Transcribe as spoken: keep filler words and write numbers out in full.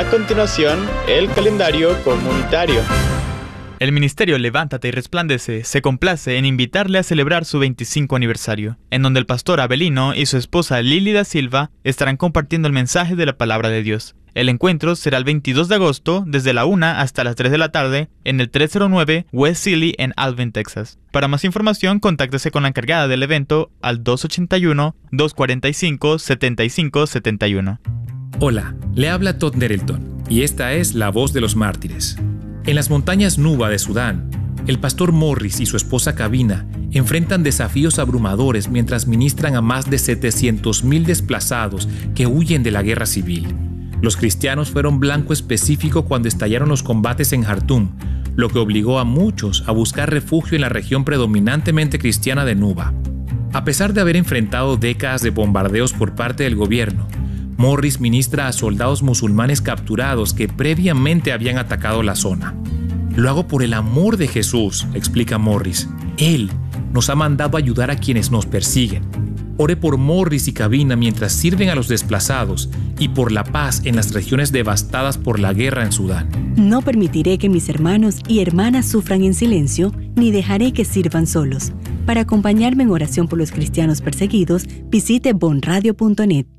A continuación, el calendario comunitario. El Ministerio Levántate y Resplandece se complace en invitarle a celebrar su veinticinco aniversario, en donde el pastor Abelino y su esposa Lili da Silva estarán compartiendo el mensaje de la palabra de Dios. El encuentro será el veintidós de agosto, desde la una hasta las tres de la tarde, en el trescientos nueve West Sealy en Alvin, Texas. Para más información, contáctese con la encargada del evento al dos ochenta y uno, dos cuarenta y cinco, setenta y cinco setenta y uno. Hola, le habla Todd Nettleton, y esta es La Voz de los Mártires. En las montañas Nuba de Sudán, el pastor Morris y su esposa Kavina enfrentan desafíos abrumadores mientras ministran a más de setecientos mil desplazados que huyen de la guerra civil. Los cristianos fueron blanco específico cuando estallaron los combates en Jartum, lo que obligó a muchos a buscar refugio en la región predominantemente cristiana de Nuba. A pesar de haber enfrentado décadas de bombardeos por parte del gobierno, Morris ministra a soldados musulmanes capturados que previamente habían atacado la zona. Lo hago por el amor de Jesús, explica Morris. Él nos ha mandado a ayudar a quienes nos persiguen. Ore por Morris y Kavina mientras sirven a los desplazados y por la paz en las regiones devastadas por la guerra en Sudán. No permitiré que mis hermanos y hermanas sufran en silencio, ni dejaré que sirvan solos. Para acompañarme en oración por los cristianos perseguidos, visite bon radio punto net.